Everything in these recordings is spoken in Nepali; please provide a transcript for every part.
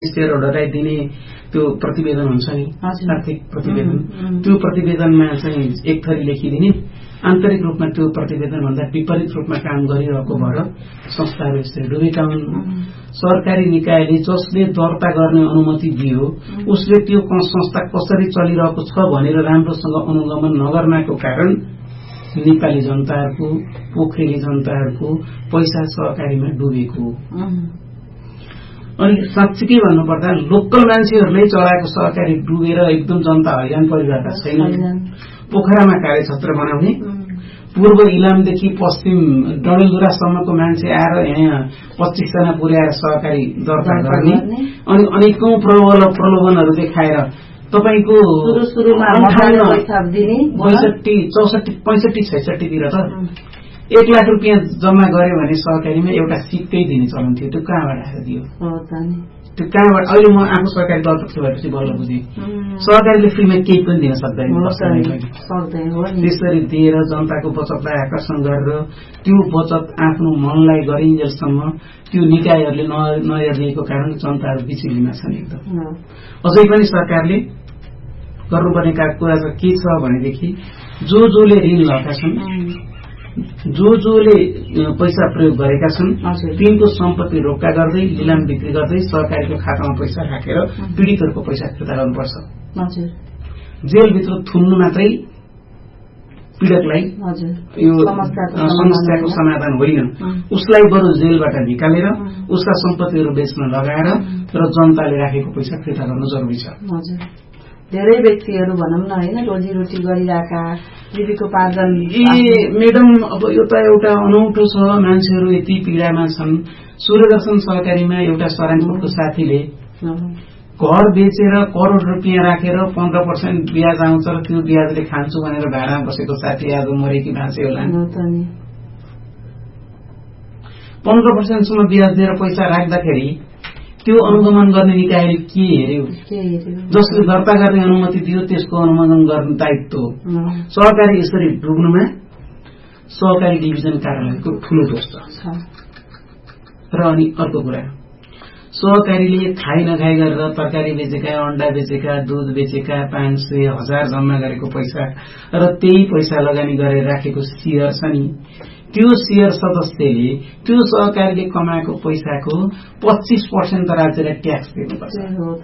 शेयर होल्डरलाई दिने त्यो प्रतिवेदन हुन्छ नि आर्थिक प्रतिवेदन, त्यो प्रतिवेदनमा चाहिँ एक थरी लेखिदिने, आन्तरिक रूपमा त्यो प्रतिवेदन भन्दा विपरीत रूपमा काम गरिरहेको भएर संस्थाहरू यसरी डुबेका हुन्। सरकारी निकायले जसले दर्ता गर्ने अनुमति दियो उसले त्यो संस्था कसरी चलिरहेको छ भनेर राम्रोसँग अनुगमन नगर्नको कारण नेपाली जनताहरूको, पोखरेली जनताहरूको पैसा सहकारीमा डुबेको। अनि साँच्चीकै भन्नुपर्दा लोकल मान्छेहरूले चलाएको सहकारी डुबेर एकदम जनता हैरान परिरहेका छैनन्। पोखरामा कार्यक्षेत्र बनाउने, पूर्व इलामदेखि पश्चिम डडेलधुरासम्मको मान्छे आएर यहाँ 25 जना पुर्याएर सहकारी दर्ता गर्ने, अनि अनेकौं प्रलोभनहरू देखाएर तपाईको 65-66 तिर त 1 लाख रुपियाँ जम्मा गर्यो भने सहकारीमा एउटा सिक्कै दिने चलन थियो। त्यो कहाँबाट आएर दियो? त्यो कहाँबाट? अहिले म आफू सहकारी दलपक्ष भएपछि बल्ल बुझेँ सहकारीले फ्रीमा केही पनि दिन सक्दैन। त्यसरी दिएर जनताको बचतलाई आकर्षण गरेर त्यो बचत आफ्नो मनलाई गरिन्जेलसम्म त्यो निकायहरूले नहेरिएको कारण जनताहरू बिचुलीमा छन् एकदम। अझै पनि सरकारले गर्नुपर्ने कुरा के छ भनेदेखि जसले ऋण लगाएका छन्, जसले पैसा प्रयोग गरेका छन् तिनको सम्पत्ति रोक्का गर्दै लिलाम बिक्री गर्दै सरकारको खातामा पैसा राखेर पीडितहरूको पैसा फिर्ता गर्नुपर्छ। जेलभित्र थुन्नु मात्रै पीड़कलाई यो समस्याको समाधान होइन, उसलाई बरु जेलबाट निकालेर उसका सम्पत्तिहरू बेच्न लगाएर र जनताले राखेको पैसा फिर्ता गर्नु जरुरी छ। धेरै व्यक्तिहरू भनौं न हैन रोजीरोटी गरिरहेका जीविकोपार्जन। मेडम अब यो त एउटा अनौठो छ, मान्छेहरू यति पीडामा छन्। सूर्यदर्शन सहकारीमा एउटा सराङकोटको साथीले घर बेचेर करोड रुपियाँ राखेर 15% ब्याज आउँछ र त्यो ब्याजले खान्छु भनेर भाडामा बसेको साथी आज मरे कि बाँचे होला। 15% सम्म ब्याज दिएर पैसा राख्दाखेरि त्यो अनुगमन गर्ने निकायले के हेर्यो? जसले दर्ता गर्ने अनुमति दियो त्यसको अनुगमन गर्ने दायित्व हो। सहकारी यसरी डुब्नुमा सहकारी डिभिजन कार्यालयको ठूलो दोष छ। र अनि अर्को कुरा, सहकारीले खाइ नखाइ गरेर तरकारी बेचेका, अण्डा बेचेका, दूध बेचेका 500,000 जम्मा गरेको पैसा र त्यही पैसा लगानी गरेर राखेको शेयर छ नि, त्यो शेयर सदस्यले त्यो सहकारीले कमाएको पैसाको 25% राज्यलाई ट्याक्स दिनुपर्छ।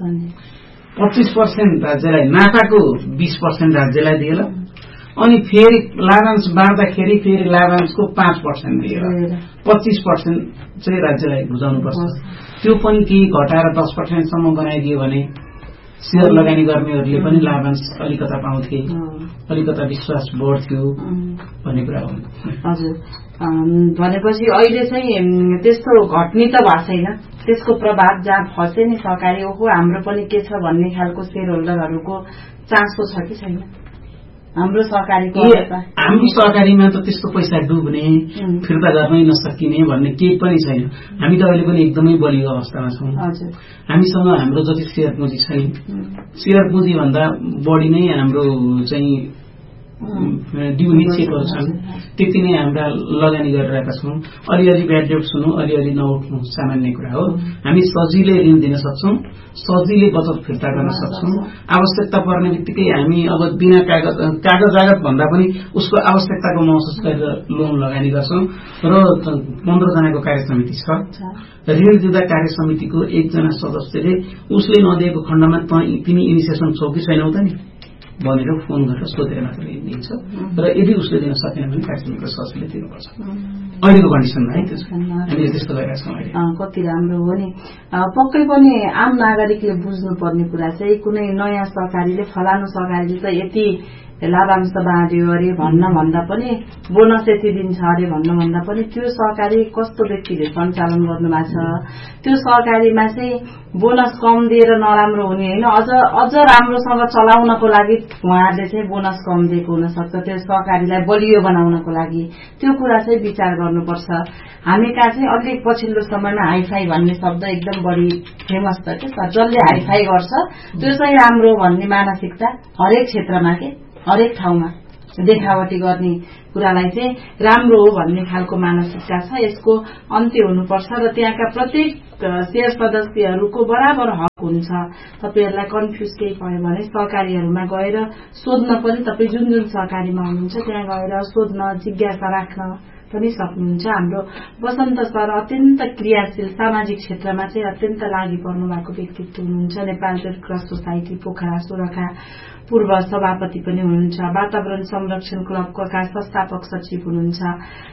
25% राज्यलाई, नाफाको 20% राज्यलाई दिएर अनि फेरि लाभांश बाँड्दाखेरि फेरि लाभांशको 5% दिएर 25% चाहिँ राज्यलाई बुझाउनुपर्छ। त्यो पनि केही घटाएर 10% सम्म बनाइदियो भने शेयर लगानी गर्नेहरूले पनि लाभांश अलिकता पाउँथे, अलिकता विश्वास बढ्थ्यो भन्ने कुरा हो। हजुर, भनेपछि अहिले चाहिँ त्यस्तो घट्ने त भएको छैन, त्यसको प्रभाव जहाँ फसे नि सहकारी हो हाम्रो पनि के छ भन्ने खालको शेयर होल्डरहरूको चासो छ कि छैन? हाम्रो सहकारीमा त त्यस्तो पैसा डुब्ने, फिर्ता गर्नै नसकिने भन्ने केही पनि छैन। हामी त अहिले पनि एकदमै बलियो अवस्थामा छौं। हामीसँग हाम्रो जति शेयर पुँजी छ नि, शेयर पुँजी भन्दा बढी नै हाम्रो चाहिँ ड्यू निश्चयहरू छन्, त्यति नै हाम्रा लगानी गरिरहेका छौं। अलिअलि ब्याड डेट सुन्नु, अलिअलि नउठ्नु सामान्य कुरा हो। हामी सजिलै ऋण दिन सक्छौं, सजिलै बचत फिर्ता गर्न सक्छौं। आवश्यकता पर्ने बित्तिकै हामी अब बिना कागजात भन्दा पनि उसको आवश्यकताको महसुस गरेर लोन लगानी गर्छौं। र 15 जनाको कार्य समिति छ। ऋण दिँदा कार्य समितिको 1 जना सदस्यले उसले नदिएको खण्डमा तिमी इनिसिएसन छौ कि छैनौ त नि भनेर फोन गरेर सोधेर मात्र दिन्छ। र यदि उसले दिन सकेन भने कार्य समितिको सदस्यले दिनुपर्छ। अहिलेको कन्डिसनमा है हामीले त्यस्तो गरेका छौँ। कति राम्रो हो नि। पक्कै पनि आम नागरिकले बुझ्नुपर्ने कुरा चाहिँ कुनै नयाँ सहकारीले फलानु सहकारीले त यति लाभांश बाँड्यो अरे भन्न भन्दा पनि, बोनस यति दिन्छ अरे भन्न भन्दा पनि त्यो सहकारी कस्तो व्यक्तिले सञ्चालन गर्नुभएको छ, त्यो सहकारीमा चाहिँ बोनस कम दिएर नराम्रो हुने होइन, अझ राम्रोसँग चलाउनको लागि उहाँहरूले चाहिँ बोनस कम दिएको हुन सक्छ। त्यो सहकारीलाई बलियो बनाउनको लागि त्यो कुरा चाहिँ विचार गर्नुपर्छ। हामी कहाँ चाहिँ अलिक पछिल्लो समयमा हाइफाई भन्ने शब्द एकदम बढी फेमस छ के, जसले हाइफाई गर्छ त्यो चाहिँ राम्रो भन्ने मानसिकता हरेक क्षेत्रमा के हरेक ठाउँमा देखावटी गर्ने कुरालाई चाहिँ राम्रो हो भन्ने खालको मानसिकता छ। यसको अन्त्य हुनुपर्छ र त्यहाँका प्रत्येक शेयर सदस्यहरूको बराबर हक हुन्छ। तपाईहरुलाई कन्फ्युज केही भयो भने सहकारीहरुमा गएर सोध्न पनि, तपाई जुन जुन सहकारीमा हुनुहुन्छ त्यहाँ गएर सोध्न, जिज्ञासा राख्न पनि सक्नुहुन्छ। हाम्रो वसन्त सर अत्यन्त क्रियाशील, सामाजिक क्षेत्रमा चाहिँ अत्यन्त लागि पर्नु भएको व्यक्तित्व हुनुहुन्छ। Nepal red cross society Pokhara Sorkha पूर्व सभापति पनि हुनुहुन्छ। वातावरण संरक्षण क्लबका संस्थापक सचिव हुनुहुन्छ।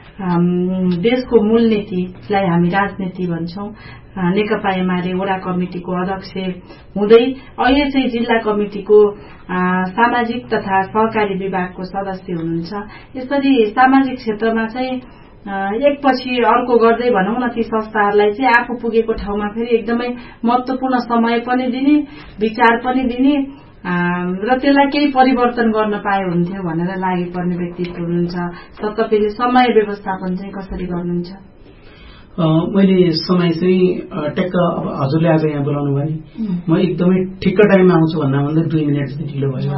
देशको मूल नीतिलाई हामी राजनीति भन्छौं। नेकपा एमाले वडा कमिटिको अध्यक्ष हुँदै अहिले चाहिँ जिल्ला कमिटिको सामाजिक तथा सहकारी विभागको सदस्य हुनुहुन्छ। यसरी सामाजिक क्षेत्रमा चाहिँ एकपछि अर्को गर्दै भनौं न ती संस्थाहरूलाई चाहिँ आफू पुगेको ठाउँमा फेरि एकदमै महत्वपूर्ण समय पनि दिने, विचार पनि दिने र त्यसलाई केही परिवर्तन गर्न पाए हुन्थ्यो भनेर लागि पर्ने व्यक्तित्व हुनुहुन्छ। तपाईले समय व्यवस्थापन चाहिँ कसरी गर्नुहुन्छ? मैले समय चाहिँ टेक्क अब हजुरले आज यहाँ बोलाउनु भयो, म एकदमै ठिक्क टाइममा आउँछु भन्दा भन्दै 2 मिनेट जति ढिलो भयो।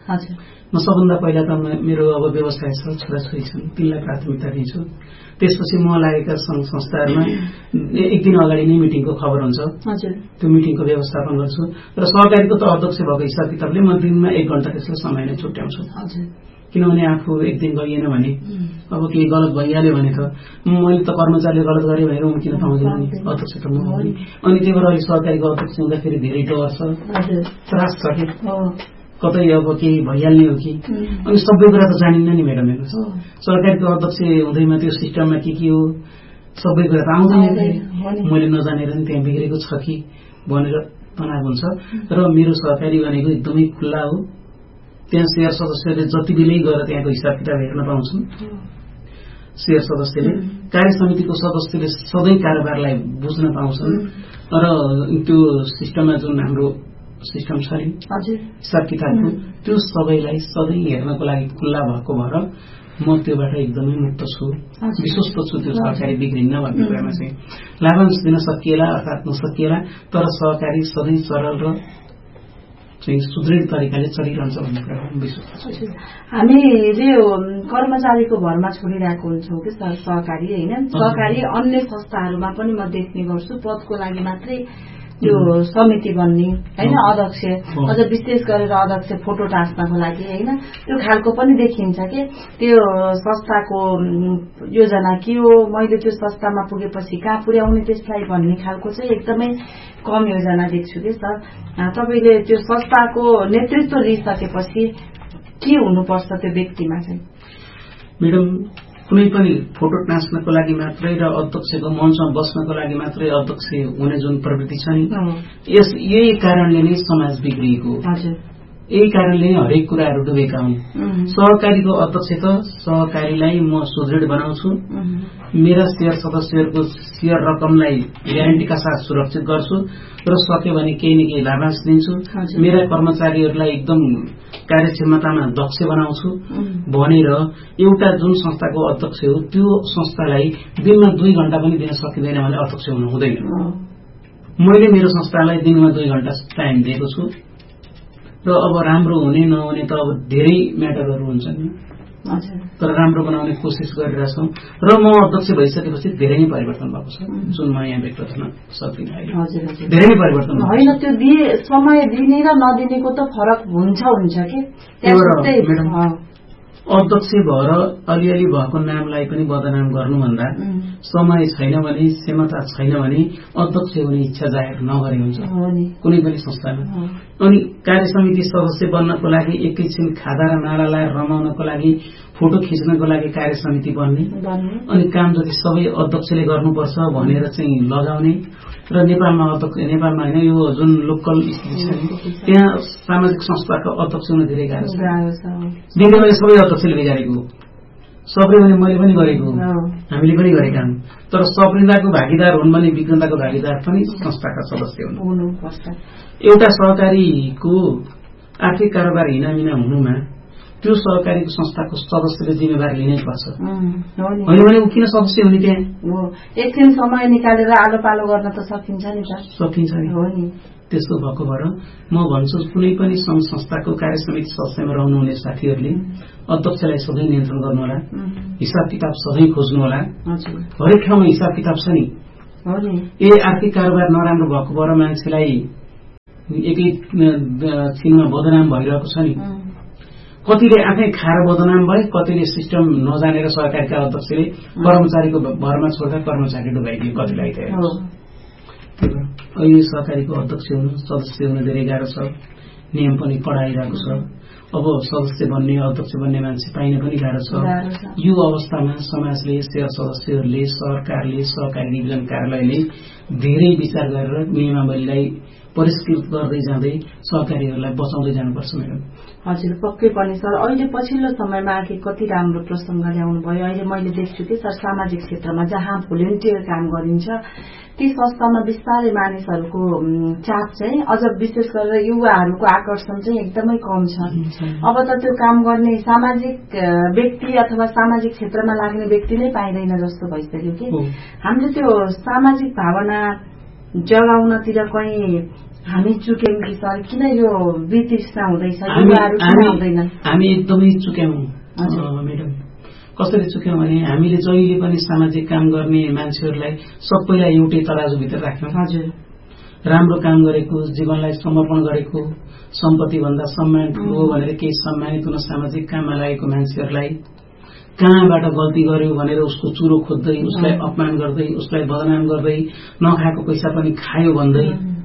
म सबभन्दा पहिला त मेरो अब व्यवसाय छ, छोराछोरी छन्, तिनलाई प्राथमिकता दिन्छु। त्यसपछि म लागेका संघ संस्थाहरूमा एक दिन अगाडि नै मिटिङको खबर हुन्छ, त्यो मिटिङको व्यवस्थापन गर्छु र सहकारीको त अध्यक्ष भएको हिसाब किताबले म दिनमा 1 घण्टा त्यसलाई समय नै छुट्याउँछु। किनभने आफू एक दिन गइएन भने अब केही गलत भइहाल्यो भने त मैले त कर्मचारीले गलत गरे भनेर उम्किन पाउँदैन नि, अध्यक्ष त म हो नि। अनि त्यही भएर अहिले सहकारीको अध्यक्ष हुँदाखेरि धेरै डर छ, त्रास छ कि कतै अब केही भइहाल्ने हो कि। अनि सबै कुरा त जानिन्न नि म्याडम। सरकारीको अध्यक्ष हुँदैमा त्यो सिस्टममा के हो सबै कुरा त आउँदैन। मैले नजानेर नि त्यहाँ बिग्रेको छ कि भनेर तनाव हुन्छ। र मेरो सहकारी भनेको एकदमै खुल्ला हो। त्यहाँ शेयर सदस्यले जति बेलै गएर त्यहाँको हिसाब किताब हेर्न पाउँछन्। शेयर सदस्यले, कार्य समितिको सदस्यले सधैँ कारोबारलाई बुझ्न पाउँछन्। र त्यो सिस्टममा जुन हाम्रो सिस्टम छ नि हिसाब किताबको, त्यो सबैलाई सधैँ हेर्नको लागि खुल्ला भएको भएर म त्योबाट एकदमै मुक्त छु, विश्वस्त छु। त्यो सहकारी बिग्रिन्न भन्ने कुरामा चाहिँ लाभांश दिन सकिएला अर्थात् नसकिएला, तर सहकारी सधैँ सरल र चाहिँ सुदृढ तरिकाले चलिरहन्छ भन्ने कुरा विश्वास छ। हामीले कर्मचारीको भरमा छोडिरहेको हुन्छौँ कि सहकारी होइन, सहकारी अन्य संस्थाहरूमा पनि म देख्ने गर्छु पदको लागि मात्रै त्यो समिति बन्ने होइन, अध्यक्ष अझ विशेष गरेर अध्यक्ष फोटो टाँच्नको लागि होइन, त्यो खालको पनि देखिन्छ कि त्यो संस्थाको योजना के हो, मैले त्यो संस्थामा पुगेपछि कहाँ पुर्याउने त्यसलाई भन्ने खालको चाहिँ एकदमै कम योजना देख्छु कि सर। तपाईले त्यो संस्थाको नेतृत्व लिइसकेपछि के हुनुपर्छ त्यो व्यक्तिमा चाहिँ? म्याडम, कुनै पनि फोटो टाँच्नको लागि मात्रै र अध्यक्षको मञ्चमा बस्नको लागि मात्रै अध्यक्ष हुने जुन प्रवृत्ति छ नि, यही कारणले नै समाज बिग्रिएको, यही कारणले नै हरेक कुराहरू डुबेका हुन्। सहकारीको अध्यक्ष त सहकारीलाई म सुदृढ बनाउँछु, मेरा शेयर सदस्यहरूको शेयर रकमलाई ग्यारेन्टीका साथ सुरक्षित गर्छु र सक्यो भने केही न केही लाभांश दिन्छु, मेरा कर्मचारीहरूलाई एकदम कार्यक्षमतामा दक्ष बनाउँछु भनेर एउटा जुन संस्थाको अध्यक्ष हो त्यो संस्थालाई दिनमा 2 घण्टा पनि दिन सकिँदैन भने अध्यक्ष हुनु हुँदैन। मैले मेरो संस्थालाई दिनमा 2 घण्टा टाइम दिएको छु र अब राम्रो हुने नहुने त अब धेरै म्याटरहरू हुन्छन्, तर राम्रो बनाउने कोसिस गरिरहेछौँ र म अध्यक्ष भइसकेपछि धेरै नै परिवर्तन भएको छ जुन म यहाँ व्यक्त गर्न सक्दिनँ। धेरै नै परिवर्तन होइन, त्यो समय दिने र नदिनेको त फरक हुन्छ कि अध्यक्ष भएर अलिअलि भएको नामलाई पनि बदनाम गर्नुभन्दा समय छैन भने, क्षमता छैन भने अध्यक्ष हुने इच्छा जाहेर नगरे हुन्छ कुनै पनि संस्थामा। अनि कार्य समिति सदस्य बन्नको लागि एकैछिन खादा र नाडा लाएर रमाउनको लागि, फोटो खिच्नको लागि कार्य समिति बन्ने, अनि काम जति सबै अध्यक्षले गर्नुपर्छ भनेर चाहिँ लगाउने र नेपालमा होइन यो जुन लोकल स्थिति छ त्यहाँ सामाजिक संस्थाको अध्यक्ष हुन धेरै गाह्रो छ। बिग्रियो भने सबै अध्यक्षले बिगारेको, सप्रियो भने मैले पनि गरेको, हामीले पनि गरेका हौँ। तर सप्रिँदाको भागीदार हुन् भने बिग्रन्दाको भागीदार पनि संस्थाका सदस्य हुनुपर्छ। एउटा सहकारीको आर्थिक कारोबार हिनामिना हुनुमा त्यो सहकारीको संस्थाको सदस्यले जिम्मेवारी लिनै पर्छ, होइन भने ऊ किन सदस्य हुने? त्यहाँ एकछिन समय निकालेर आलो पालो गर्न त सकिन्छ नि, सकिन्छ नि। त्यस्तो भएको भएर म भन्छु कुनै पनि संघ संस्थाको कार्य समिति सदस्यमा रहनुहुने साथीहरूले अध्यक्षलाई सधैँ नियन्त्रण गर्नुहोला, हिसाब किताब सधैँ खोज्नुहोला। हरेक ठाउँमा हिसाब किताब छ नि, आर्थिक कारोबार नराम्रो भएकोबाट मान्छेलाई एकै छिनमा बदनाम भइरहेको छ नि। कतिले आफै खाएर बदनाम भए, कतिले सिस्टम नजानेर सरकारका अध्यक्षले कर्मचारीको भरमा छोड्दा कर्मचारी डुबाइदियो कतिलाई। अहिले सरकारीको अध्यक्ष हुनु, सदस्य हुनु धेरै गाह्रो छ, नियम पनि कडाइरहेको छ। अब सदस्य बन्ने, अध्यक्ष बन्ने मान्छे पाइन पनि गाह्रो छ। यो अवस्थामा समाजले, सदस्यहरूले, सरकारले, सहकारी डिभिजन कार्यालयले धेरै विचार गरेर नियमावलीलाई परिष्कृत गर्दै जाँदै सहकारीहरूलाई बचाउँदै जानुपर्छ म्याडम। हजुर, पक्कै पनि सर। अहिले पछिल्लो समयमा आगे कति राम्रो प्रसंग ल्याउनु भयो। अहिले मैले देख्छु कि सर, सामाजिक क्षेत्रमा जहाँ भोलिन्टियर काम गरिन्छ ती संस्थामा बिस्तारै मानिसहरूको चाप चाहिँ, अझ विशेष गरेर युवाहरूको आकर्षण चाहिँ एकदमै कम छ। अब त त्यो काम गर्ने सामाजिक व्यक्ति अथवा सामाजिक क्षेत्रमा लाग्ने व्यक्ति नै पाइँदैन जस्तो भइसक्यो कि हामीले त्यो सामाजिक भावना जगाउनतिर कहीँ हामी चुक्यौं कि सर? किन यो वितृष्णा हुँदैछ, युवाहरू किन आउँदैन? हामी एकदमै चुक्यौं म्याडम। कसरी चुक्यौं भने हामीले जहिले पनि सामाजिक काम गर्ने मान्छेहरूलाई सबैलाई एउटै तराजुभित्र राख्यौं। हजुर, राम्रो काम गरेको, जीवनलाई समर्पण गरेको, सम्पत्ति भन्दा सम्मान ठूलो हो भनेर केही सम्मानित हुन सामाजिक काममा लागेको मान्छेहरूलाई कहाँबाट गल्ती गर्यो भनेर उसको चुरो खोज्दै, उसलाई अपमान गर्दै, उसलाई बदनाम गर्दै, नखाएको पैसा पनि खायो भन्दै,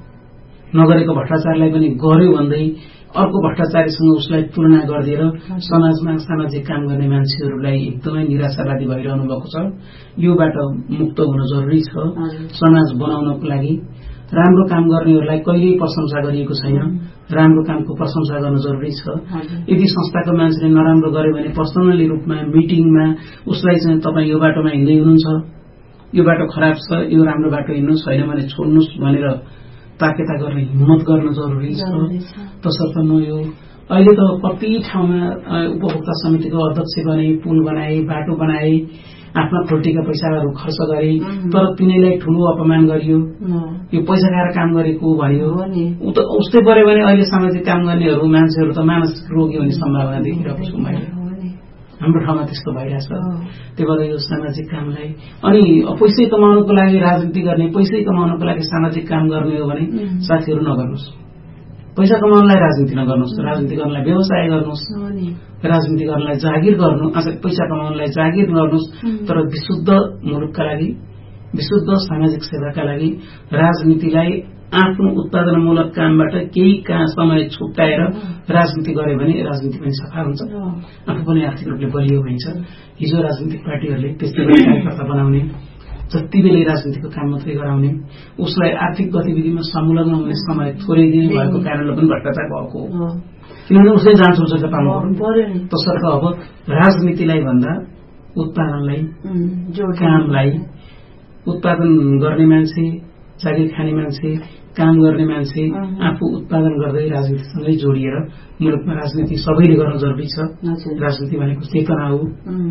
नगरेको भ्रष्टाचारलाई पनि गर्यो भन्दै अर्को भ्रष्टाचारीसँग उसलाई तुलना गरिदिएर समाजमा सामाजिक काम गर्ने मान्छेहरूलाई एकदमै निराशावादी भइरहनु भएको छ। योबाट मुक्त हुन जरुरी छ। समाज बनाउनको लागि राम्रो काम गर्नेहरूलाई कहिल्यै प्रशंसा गरिएको छैन। राम्रो कामको प्रशंसा गर्न जरुरी छ। यदि संस्थाको मान्छेले नराम्रो गर्यो भने पर्सनली रूपमा मिटिङमा उसलाई चाहिँ तपाईँ यो बाटोमा हिँड्दै हुनुहुन्छ, यो बाटो खराब छ, यो राम्रो बाटो हिँड्नुहोस्, होइन भने छोड्नुहोस् भनेर ताकेता गर्ने हिम्मत गर्न जरुरी छ। तसर्थ म यो अहिले त कति ठाउँमा उपभोक्ता समितिको अध्यक्ष बने, पुल बनाए, बाटो बनाए, आफ्ना खोल्टीका पैसाहरू खर्च गरे, तर तिनीलाई ठूलो अपमान गरियो, यो पैसा खाएर काम गरेको भन्यो। उस्तै पर्यो भने अहिले सामाजिक काम गर्नेहरू मान्छेहरू त मानसिक रोगी हुने सम्भावना देखिरहेको छु मैले। हाम्रो ठाउँमा त्यस्तो भइरहेछ। त्यही भएर यो सामाजिक कामलाई, अनि पैसै कमाउनको लागि राजनीति गर्ने, पैसै कमाउनको लागि सामाजिक काम गर्ने हो भने साथीहरू नगर्नुहोस्। पैसा कमाउनलाई राजनीति नगर्नुहोस्, राजनीति गर्नलाई व्यवसाय गर्नुहोस्, राजनीति गर्नलाई जागिर गर्नु, पैसा कमाउनलाई जागिर गर्नुहोस्, तर विशुद्ध मुलुकका लागि, विशुद्ध सामाजिक सेवाका लागि राजनीतिलाई आफ्नो उत्पादनमूलक कामबाट केही समय छुट्याएर राजनीति गर्यो भने राजनीति पनि सफा हुन्छ, आफू पनि आर्थिक रूपले बलियो हुन्छ। हिजो राजनीतिक पार्टीहरूले त्यस्तै कार्यकर्ता बनाउने, जति बेलै राजनीतिको काम मात्रै गराउने, उसलाई आर्थिक गतिविधिमा संलग्न हुने समय थोरै दिन भएको कारणले पनि भ्रष्टाचार भएको हो। किनभने उसले जाँच हुन्छ पाउनु पर्यो। तसर्थ अब राजनीतिलाई भन्दा उत्पादनलाई, कामलाई, उत्पादन गर्ने मान्छे, जागिर खाने मान्छे, काम गर्ने मान्छे आफू उत्पादन गर्दै राजनीतिसँगै जोडिएर मुलुकमा राजनीति सबैले गर्न जरुरी छ। राजनीति भनेको चेतना हो।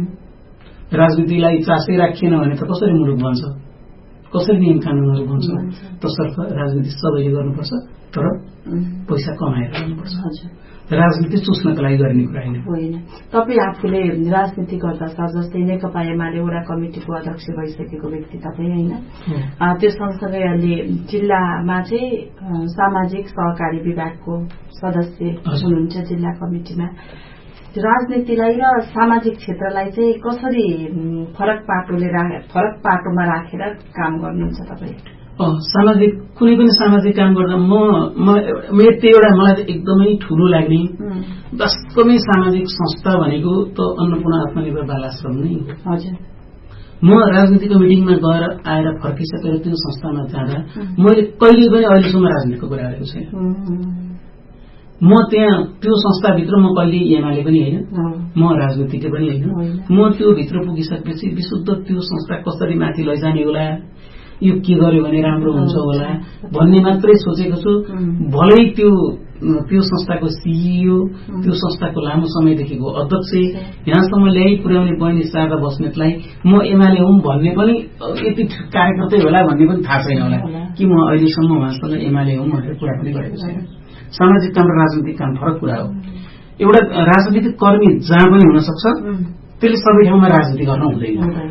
राजनीतिलाई चासै राखिएन भने त कसरी मुलुक बन्छ, कसरी नियम कानूनहरू बन्छ? तसर्थ राजनीति सबैले गर्नुपर्छ, तर पैसा कमाएर गर्नुपर्छ। राजनीति चुस्नको लागि गर्ने कुरा होइन। तपाईँ आफूले राजनीति गर्दा सर, जस्तै नेकपा एमाले वडा कमिटिको अध्यक्ष भइसकेको व्यक्ति तपाईँ होइन? त्यो सँगसँगै अहिले जिल्लामा चाहिँ सामाजिक सहकारी विभागको सदस्य हुनुहुन्छ जिल्ला कमिटिमा। राजनीतिलाई र सामाजिक क्षेत्रलाई चाहिँ कसरी फरक पाटोमा राखेर काम गर्नुहुन्छ तपाईँ? सामाजिक कुनै पनि सामाजिक काम गर्दा मेरो त्यो एउटा मलाई एकदमै ठूलो लाग्ने वास्तवमै सामाजिक संस्था भनेको त अन्नपूर्ण आत्मनिर्भर बाल आश्रम नै हो। हजुर, म राजनीतिको मिटिङमा गएर आएर फर्किसकेर त्यो संस्थामा जाँदा मैले कहिले पनि अहिलेसम्म राजनीतिको कुरा गरेको छैन। म त्यहाँ त्यो संस्थाभित्र म कहिले एमाले पनि होइन, म राजनीतिकै पनि होइन। म त्यो भित्र पुगिसकेपछि विशुद्ध त्यो संस्था कसरी माथि लैजाने होला, यो के गर्यो भने राम्रो हुन्छ होला भन्ने मात्रै सोचेको छु। भलै त्यो संस्थाको सिइओ, त्यो संस्थाको लामो समयदेखिको अध्यक्ष, यहाँसम्म ल्याइ पुर्याउने बहिनी शारदा बस्नेतलाई म एमाले हुँ भन्ने पनि यति कार्यकर्तै होला भन्ने पनि थाहा छैन होला कि म अहिलेसम्म उहाँसँग एमाले हुँ भनेर कुरा पनि गरेको छैन। सामाजिक काम र राजनीतिक काम फरक कुरा हो। एउटा राजनीतिक कर्मी जहाँ पनि हुन सक्छ, त्यसले सबै ठाउँमा राजनीति गर्न हुँदैन।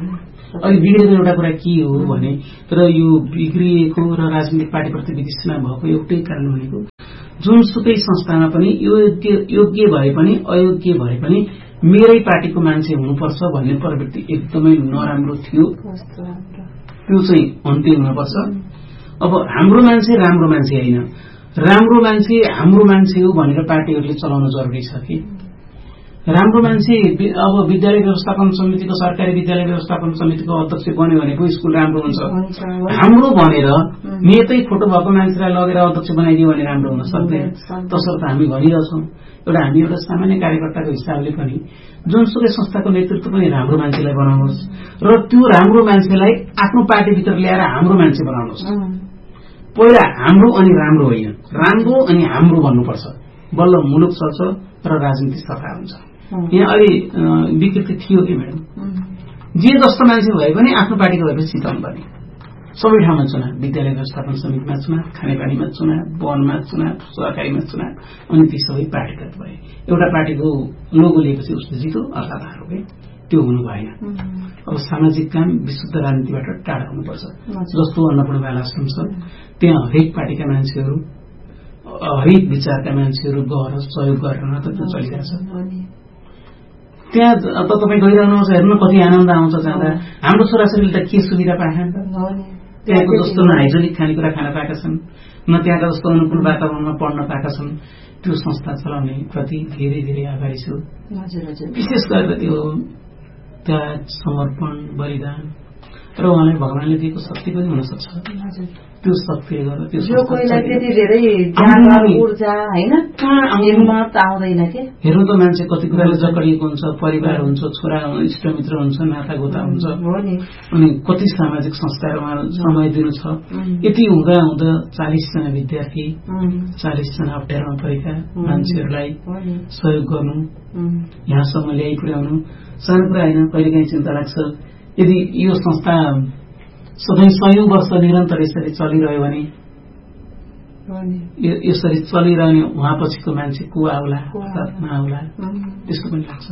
अहिले बिग्रेको एउटा कुरा के हो भने र यो बिग्रिएको र राजनीतिक पार्टीप्रति वितृष्णा भएको एउटै कारण भनेको जुनसुकै संस्थामा पनि योग्य भए पनि अयोग्य भए पनि मेरै पार्टीको मान्छे हुनुपर्छ भन्ने प्रवृत्ति एकदमै नराम्रो थियो। त्यो चाहिँ अन्त्य हुनुपर्छ। अब हाम्रो मान्छे राम्रो मान्छे होइन, राम्रो मान्छे हाम्रो मान्छे हो भनेर पार्टीहरूले चलाउन जरुरी छ कि राम्रो मान्छे अब विद्यालय व्यवस्थापन समितिको सरकारी विद्यालय व्यवस्थापन समितिको अध्यक्ष बन्यो भनेको स्कुल राम्रो हुन्छ। हाम्रो भनेर नेतै खोटो भएको मान्छेलाई लगेर अध्यक्ष बनाइदियो भने राम्रो हुन सक्दैन। तसर्थ हामी भनिरहेछौँ हामी एउटा सामान्य कार्यकर्ताको हिसाबले पनि जुनसुकै संस्थाको नेतृत्व पनि राम्रो मान्छेलाई बनाउनुहोस् र त्यो राम्रो मान्छेलाई आफ्नो पार्टीभित्र ल्याएर हाम्रो मान्छे बनाउनुहोस्। पहिला हाम्रो अनि राम्रो होइन, राम्रो अनि हाम्रो भन्नुपर्छ, बल्ल मुलुक चल्छ र राजनीति सफा हुन्छ। यहाँ अलि विकृति थियो कि म्याडम, जे जस्तो मान्छे भए पनि आफ्नो पार्टीको भएपछि चिताउनु पर्ने। सबै ठाउँमा चुनाव, विद्यालय व्यवस्थापन समितिमा चुनाव, खानेपानीमा चुनाव, वनमा चुनाव, सहकारीमा चुनाव, अनि ती सबै पार्टीगत भए। एउटा पार्टीको लोगो लिएपछि उसले जितो अर्थात् हारो गए, त्यो हुनु भएन। अब सामाजिक काम विशुद्ध राजनीतिबाट टाढा हुनुपर्छ। जस्तो अन्नपूर्ण बाल आश्रम छ, त्यहाँ हरेक पार्टीका मान्छेहरू हरेक विचारका मान्छेहरू गएर सहयोग गरेर त त्यो चलिरहेछ। त्यहाँ त तपाईँ गइरहनुहोस्, हेर्नु कति आनन्द आउँछ जाँदा। हाम्रो छोराछोरीले त के सुविधा पाएछन्? त्यहाँको जस्तो न हाइजेनिक खानेकुरा खान पाएका छन्, न त्यहाँका जस्तो अनुकूल वातावरणमा पढ्न पाएका छन्। त्यो संस्था चलाउने प्रति धेरै धेरै आभारी छु। विशेष गरेर त्यो त्याग, समर्पण, बलिदान र उहाँलाई भगवानले दिएको शक्ति पनि हुन सक्छ। त्यो शक्तिले गर्दा त्यो कोहीलाई त्यति धेरै ऊर्जा हैन हिम्मत आउँदैन के। हेर्नु त मान्छे कति कुराले जकडिएको हुन्छ, परिवार हुन्छ, छोरा इष्टमित्र हुन्छ, नातागोता हुन्छ, अनि कति सामाजिक संस्थाहरूमा समय दिनु छ। यति हुँदा हुँदा 40 जना विद्यार्थी, 40 जना अप्ठ्यारोमा परेका मान्छेहरूलाई सहयोग गर्नु, यहाँसम्म ल्याइ पुर्याउनु सानो कुरा होइन। कहिलेकाहीँ चिन्ता लाग्छ यदि यो संस्था सधैँ 100 वर्ष निरन्तर यसरी चलिरह्यो भने, यसरी चलिरहने उहाँ पछिको मान्छे को आउला नआउला त्यस्तो पनि लाग्छ।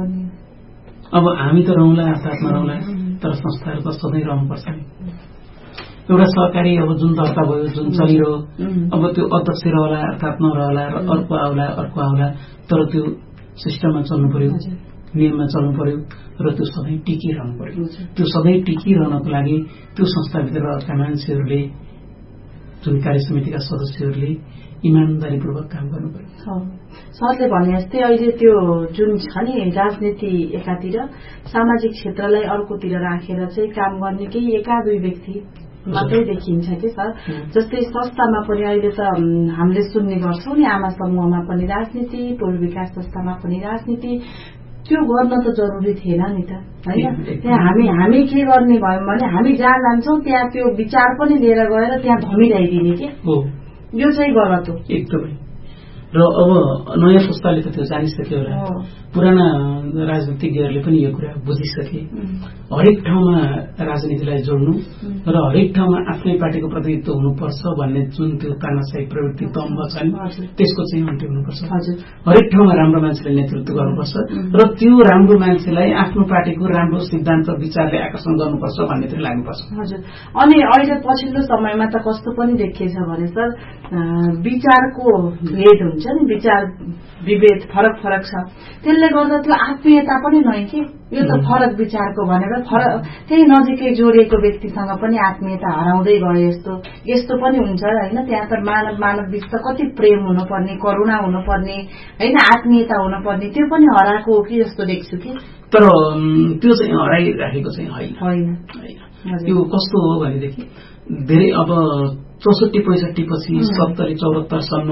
अब हामी त रहौँला अर्थात् नरहौँला, तर संस्थाहरू त सधैँ रहनुपर्छ नि। एउटा सहकारी अब जुन दर्ता भयो, जुन चलिरह्यो, अब त्यो अध्यक्ष रहला अर्थात् नरहला र अर्को आउला, तर त्यो सिस्टममा चल्नु पर्यो, नियममा चल्नु पर्यो र त्यो सधैँ टिकिरहनु पर्यो। त्यो सधैँ टिकिरहनको लागि त्यो संस्थाभित्र रहेका मान्छेहरूले, जुन कार्य समितिका सदस्यहरूले इमानदारीपूर्वक काम गर्नु पर्यो। सरले भने जस्तै अहिले त्यो जुन छ नि राजनीति एकातिर, सामाजिक क्षेत्रलाई अर्कोतिर राखेर चाहिँ काम गर्ने केही एका दुई व्यक्ति मात्रै देखिन्छ कि सर। जस्तै संस्थामा पनि अहिले त हामीले सुन्ने गर्छौं नि, आमा समूहमा पनि राजनीति, टोल विकास संस्थामा पनि राजनीति। त्यो गर्न त जरुरी थिएन नि त हैन। त्यहाँ हामी के गर्ने भयौं भने हामी जहाँ जान्छौं त्यहाँ त्यो विचार पनि लिएर गएर त्यहाँ धमिल्याइदिने के, यो चाहिँ गलत हो एकदमै। र अब नयाँ पुस्ताले त त्यो जानिसक्यो होला, पुराना राजनीतिज्ञहरूले पनि यो कुरा बुझिसके। हरेक ठाउँमा राजनीतिलाई जोड्नु र हरेक ठाउँमा आफ्नै पार्टीको प्रतिनिधित्व हुनुपर्छ भन्ने जुन त्यो तानाशाही प्रवृत्ति दम्भ छ नि, त्यसको चाहिँ अन्त्य हुनुपर्छ। हरेक ठाउँमा राम्रो मान्छेले नेतृत्व गर्नुपर्छ र त्यो राम्रो मान्छेलाई आफ्नो पार्टीको राम्रो सिद्धान्त विचारले आकर्षण गर्नुपर्छ भन्नेतिर लाग्नुपर्छ। हजुर। अनि अहिले पछिल्लो समयमा त कस्तो पनि देखिएछ भने सर, विचारको भेद हुन्छ नि, विचार विभेद फरक छ, त्यसले गर्दा त्यो आत्मीयता पनि नै के, यो त फरक विचारको भनेर त्यही नजिकै जोडिएको व्यक्तिसँग पनि आत्मीयता हराउँदै गयो यस्तो पनि हुन्छ हैन। त्यहाँ त मानव बीच त कति प्रेम हुनुपर्ने, करुणा हुनुपर्ने हैन, आत्मीयता हुनुपर्ने, त्यो पनि हराएको हो कि जस्तो देख्छु कि। तर त्यो चाहिँ हराइराखेको चाहिँ होइन। यो कस्तो हो भनेदेखि धेरै अब 64-65 पछि 70-74 सम्म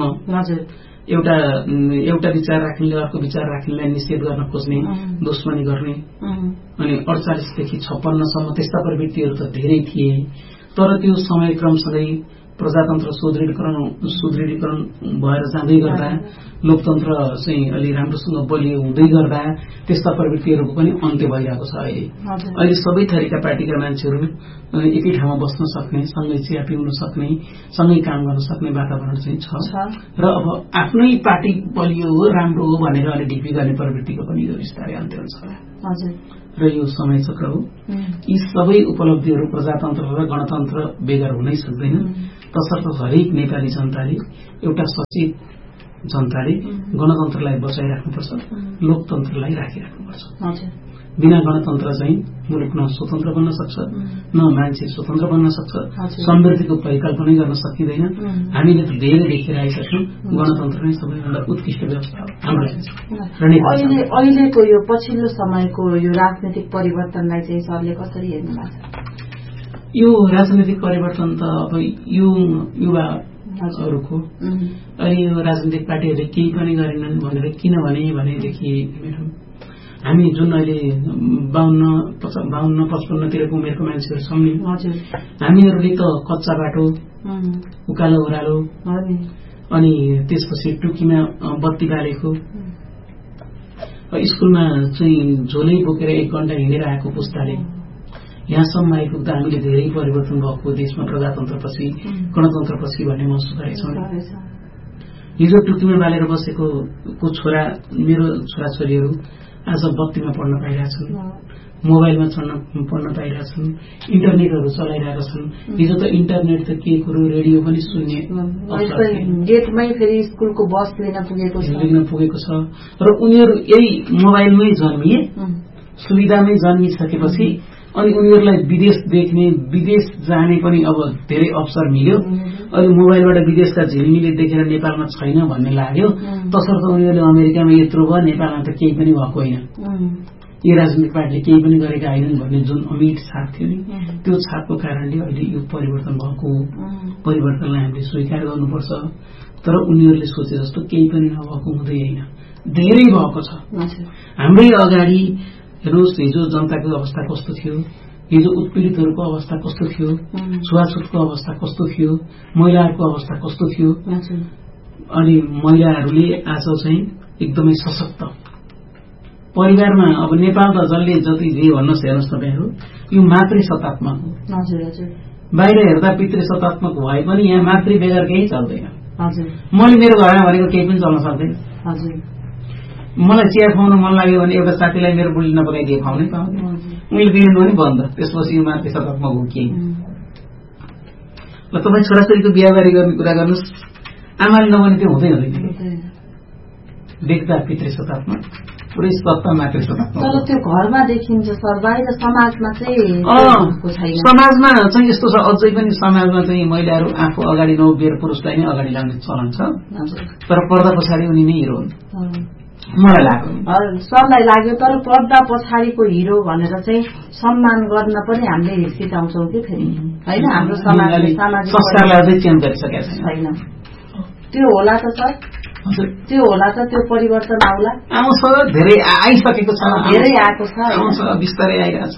एउटा विचार राख्नेले अर्को विचार राख्नेलाई निषेध गर्न खोज्ने, दुश्मनी गर्ने, अनि 48 देखि 56 सम्म त्यस्ता प्रवृत्तिहरू त धेरै थिए। तर त्यो समयक्रमसँगै प्रजातन्त्र सुदृढीकरण भएर जाँदै गर्दा लोकतन्त्र चाहिँ अलि राम्रोसँग बलियो हुँदै गर्दा त्यस्ता प्रवृत्तिहरूको पनि अन्त्य भइरहेको छ। अहिले सबै थरीका पार्टीका मान्छेहरू एकै ठाउँमा बस्न सक्ने, सँगै चिया पिउन सक्ने, सँगै काम गर्न सक्ने वातावरण चाहिँ छ र अब आफ्नै पार्टी बलियो हो, राम्रो हो भनेर अलि ढिपी गर्ने प्रवृत्तिको पनि यो बिस्तारै अन्त्य हुन्छ र यो समय चक्र हो। यी सबै उपलब्धिहरू प्रजातन्त्र र गणतन्त्र बेगर हुनै सक्दैन, तसर्थ हरेक नेपाली जनताले, एउटा सचेत जनताले गणतन्त्रलाई बचाइराख्नुपर्छ, लोकतन्त्रलाई राखिराख्नुपर्छ। बिना गणतन्त्र चाहिँ मुलुक न स्वतन्त्र बन्न सक्छ, न मान्छे स्वतन्त्र बन्न सक्छ, समृद्धिको परिकल्पना गर्न सकिँदैन। हामीले त धेरै देखेर आएका छौँ, गणतन्त्र नै सबैभन्दा उत्कृष्ट व्यवस्था हो। अहिलेको यो पछिल्लो समयको यो राजनीतिक परिवर्तनलाई चाहिँ सरले कसरी हेर्नु भएको छ? यो राजनीतिक परिवर्तन त अब युवाहरूको अनि यो राजनीतिक पार्टीहरूले केही पनि गरेनन् भनेर भनेदेखि हामी जुन अहिले 52-55 उमेरको मान्छेहरू छौँ नि, हामीहरूले त कच्चा बाटो, उकालो ओह्रालो अनि त्यसपछि टुकीमा बत्ती बालेको, स्कुलमा चाहिँ झोलै बोकेर 1 घण्टा हिँडेर आएको पुस्ताले यहाँसम्म आइपुग्दा हामीले धेरै परिवर्तन भएको देशमा प्रजातन्त्रपछि गणतन्त्रपछि भन्ने महसुस गरेछौँ। हिजो टुकीमा बालेर बसेको छोरा, मेरो छोराछोरीहरू आज बत्तीमा पढ्न पाइरहेछन्, मोबाइलमा पढ्न पाइरहेछन्, इन्टरनेटहरू चलाइरहेका छन्। हिजो त इन्टरनेट त के कुरो, रेडियो पनि सुन्ने, गेटमै फेरि स्कुलको बस लिन पुगेको छ र उनीहरू यही मोबाइलमै जन्मिए, सुविधामै जन्मिसकेपछि अनि उनीहरूलाई विदेश देख्ने, विदेश जाने पनि अब धेरै अवसर मिल्यो। अहिले मोबाइलबाट विदेशका झिलिमिली देखेर नेपालमा छैन भन्ने लाग्यो, तसर्थ उनीहरूले अमेरिकामा यत्रो भयो, नेपालमा त केही पनि भएको होइन, यो राजनीतिक पार्टीले केही पनि गरेका होइनन् भन्ने जुन अमिट छाप थियो नि, त्यो छापको कारणले अहिले यो परिवर्तन भएको, परिवर्तनलाई हामीले स्वीकार गर्नुपर्छ। तर उनीहरूले सोचे जस्तो केही पनि नभएको हुँदै होइन, धेरै भएको छ। हाम्रै अगाडि हेर्नुहोस्, हिजो जनताको अवस्था कस्तो थियो, हिजो उत्पीडितहरूको अवस्था कस्तो थियो, छुवाछुतको अवस्था कस्तो थियो, महिलाहरूको अवस्था कस्तो थियो, अनि महिलाहरूले आज चाहिँ एकदमै सशक्त परिवारमा। अब नेपाल त जसले जति जे भन्नुहोस्, हेर्नुहोस् तपाईँहरू, यो मातृसत्तात्मक हो। बाहिर हेर्दा पितृसत्तात्मक भए पनि यहाँ मातृ बेगर केही चल्दैन। मैले मेरो घरमा भनेको केही पनि चल्न सक्दैन। मलाई चिया खुवाउन मन लाग्यो भने एउटा साथीलाई मेरो बुढी नपकाइदिए खुवाउनै पाउँदैन, मैले दिनु पनि बन्द। त्यसपछि यो मातृसत्तात्मक हो केही। ल तपाईँ छोराछोरीको बिहाबारी गर्ने कुरा गर्नुहोस्, आमाले नभने त्यो हुँदै हुँदैन। देख्दा पितृसत्तात्मक, पुरै सत्ता मातृसत्तात्मक। तर त्यो घरमा देखिन्छ सर, बाहिर समाजमा चाहिँ समाजमा चाहिँ यस्तो छ, अझै पनि समाजमा चाहिँ महिलाहरू आफू अगाडि नउभिएर पुरुषलाई नै अगाडि ल्याउने चलन छ, तर पर्दा पछाडि उनी नै हिरो हुन् मलाई लाग्यो। सरलाई लाग्यो, तर पर्दा पछाडिको हिरो भनेर चाहिँ सम्मान गर्न पनि हामीले हिर्सिटाउँछौँ कि फेरि, होइन? हाम्रो समाजले सामाजिक संस्कारलाई अझै चेन्ज गरिसकेका छैन। त्यो होला त सर, त्यो होला त, त्यो परिवर्तन आउँछ, धेरै आइसकेको छ, धेरै आएको छ, बिस्तारै आइरहेछ।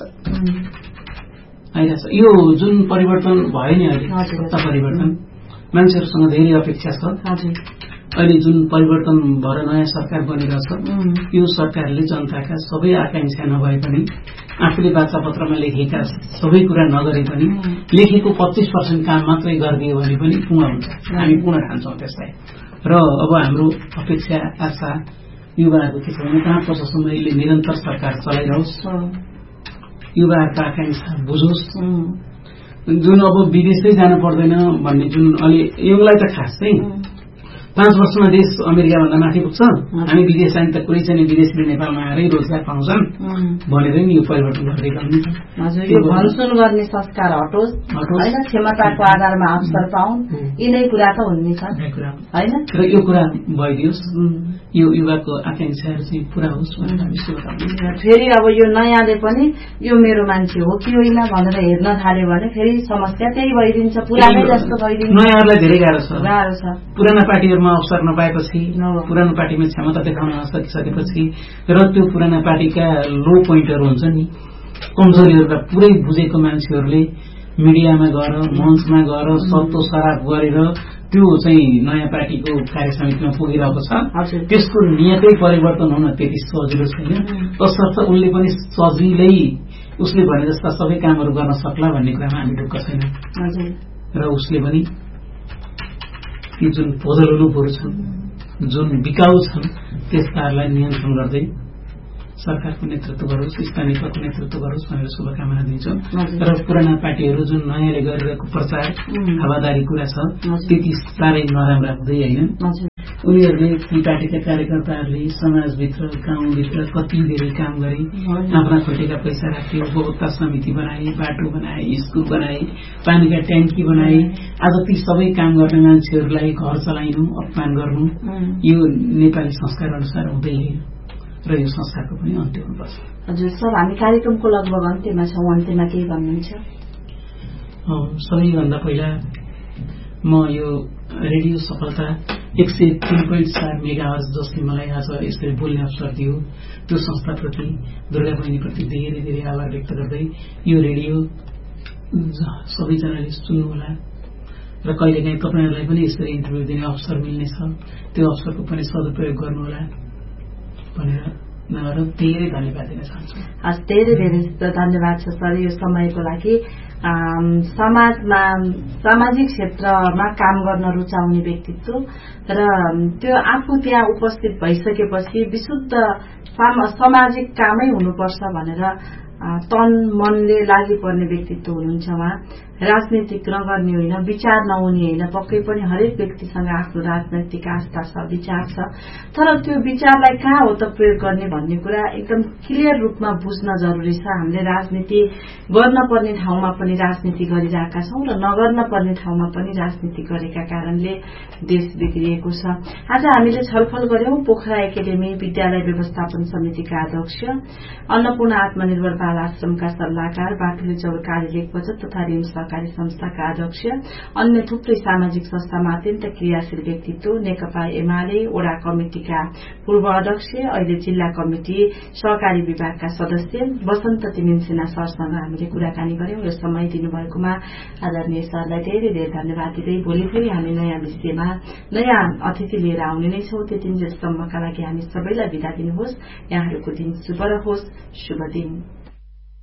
यो जुन परिवर्तन भयो नि अहिले, सत्ता परिवर्तन, मान्छेहरूसँग धेरै अपेक्षा छ। अहिले जुन परिवर्तन भएर नयाँ सरकार बनिरहेछ, यो सरकारले जनताका सबै आकांक्षा नभए पनि, आफूले वार्तापत्रमा लेखेका सबै कुरा नगरे पनि, लेखेको 25% काम मात्रै गरिदियो भने पनि पूर्ण हुन्छ। हामी पूर्ण ठान्छौँ त्यसलाई। र अब हाम्रो अपेक्षा आशा युवाहरूको के छ भने, 5 वर्षसम्म यसले निरन्तर सरकार चलाइरहोस्, युवाहरूका आकांक्षा बुझोस्, जुन अब विदेशै जानु पर्दैन भन्ने जुन अलि योलाई त खास चाहिँ 5 वर्षमा देश अमेरिकाभन्दा माथि पुग्छ, हामी विदेश जाने त कुरै छैन, विदेशीले नेपालमा आएरै रोजगार पाउँछन् भनेर नि यो परिवर्तन गर्दै गर्नु। हजुर, यो भनसुन गर्ने संस्कार हटोस्, होइन? क्षमताको आधारमा अवसर पाउन्, यिनै कुरा त हुन् नि सर, होइन? र यो कुरा भइदियोस्, यो युवाको आकांक्षाहरू चाहिँ पूरा होस् भनेर हामी शुभकामना। फेरि अब यो नयाँले पनि यो मेरो मान्छे हो कि होइन भनेर हेर्न थाल्यो भने फेरि समस्या त्यही भइदिन्छ, पुरानै जस्तो भइदिन्छ। नयाँहरूलाई धेरै गाह्रो छ। पुराना पार्टीहरूमा अवसर नपाएपछि, पुरानो पार्टीमा क्षमता देखाउन नसकिसकेपछि, र त्यो पुराना पार्टीका लो पोइन्टहरू हुन्छ नि, कमजोरीहरूका पुरै बुझेको मान्छेहरूले मिडियामा गएर मञ्चमा गएर सत्तो सराप गरेर त्यो चाहिँ नयाँ पार्टीको कार्य समितिमा पुगिरहेको छ। त्यसको नियतै परिवर्तन हुन त्यति सजिलो छैन। तसर्थ उसले पनि सजिलै उसले भने जस्ता सबै कामहरू गर्न सक्ला भन्ने कुरामा हामी ढुक्क छैन। र उसले पनि ती जुन पोजलहरू छन्, जुन बिकाउ छन्, त्यसकाहरूलाई नियन्त्रण गर्दै सरकारको नेतृत्व गरोस्, स्थानीय तहको नेतृत्व गरोस् भनेर शुभकामना दिन्छौँ। र पुराना पार्टीहरू जुन नयाँले गरिरहेको प्रचार हावादारी कुरा छ त्यति साह्रै नराम्रा हुँदै होइन। उनीहरूले ती पार्टीका कार्यकर्ताहरूले समाजभित्र गाउँभित्र कति धेरै काम गरे, आफ्ना खोटेका पैसा राखे, उपभोक्ता समिति बनाए, बाटो बनाए, स्कुल बनाए, पानीका ट्याङ्की बनाए। आज ती सबै काम गर्ने मान्छेहरूलाई घर चलाइनु, अपमान गर्नु यो नेपाली संस्कार अनुसार हुँदैन र यो संस्कारको पनि अन्त्य हुनुपर्छ। हजुर सर, हामी कार्यक्रमको लगभग अन्त्यमा छौँ, अन्त्यमा केही भन्नुहुन्छ? सबैभन्दा पहिला म यो रेडियो सफलता 103.4 मेगाहर्ज जसले मलाई आज यसरी बोल्ने अवसर दियो त्यो संस्थाप्रति, दुर्गा बहिनीप्रति धेरै धेरै आभार व्यक्त गर्दै यो रेडियो सबैजनाले सुन्नुहोला र कहिलेकाहीँ तपाईँहरूलाई पनि यसरी इन्टरभ्यू दिने अवसर मिल्नेछ, त्यो अवसरको पनि सदुपयोग गर्नुहोला भनेर धेरै धन्यवाद दिन चाहन्छु। हस्, धेरै धेरै धन्यवाद छ सर यो समयको लागि। समाजमा सामाजिक क्षेत्रमा काम गर्न रुचाउने व्यक्तित्व र त्यो आफू त्यहाँ उपस्थित भइसकेपछि विशुद्ध सामाजिक कामै हुनुपर्छ भनेर तन मनले लागि पर्ने व्यक्तित्व हुनुहुन्छ उहाँ। राजनीतिक नगर्ने होइन, विचार नहुने होइन, पक्कै पनि हरेक व्यक्तिसँग आफ्नो राजनैतिक आस्था छ, विचार छ, तर त्यो विचारलाई कहाँ हो त प्रयोग गर्ने भन्ने कुरा एकदम क्लियर रूपमा बुझ्न जरुरी छ। हामीले राजनीति गर्न पर्ने ठाउँमा पनि राजनीति गरिरहेका छौं र नगर्न पर्ने ठाउँमा पनि राजनीति गरेका कारणले देश बिग्रिएको छ। आज हामीले छलफल गर्यौं पोखरा एकाडेमी विद्यालय व्यवस्थापन समितिका अध्यक्ष, अन्नपूर्ण आत्मनिर्भर बाल आश्रमका सल्लाहकार, बाटुले चौर कार्य बचत तथा ऋण सहकारी संस्थाका अध्यक्ष, अन्य थुप्रै सामाजिक संस्थामा अत्यन्त क्रियाशील व्यक्तित्व, नेकपा एमाले वडा कमिटिका पूर्व अध्यक्ष, अहिले जिल्ला कमिटि सहकारी विभागका सदस्य वसन्त तिमिन सिन्हा सरसँग हामीले कुराकानी गर्यौं। यो समय दिनुभएकोमा आदरणीय सरलाई धेरै धेरै धन्यवाद दिँदै भोलि फेरि हामी नयाँ विषयमा नयाँ अतिथि लिएर आउने नै छौं। त्यतिन्जेलसम्मका लागि हामी सबैलाई बिदा दिनुहोस्। यहाँहरूको दिन शुभ रहोस्। शुभ दिन।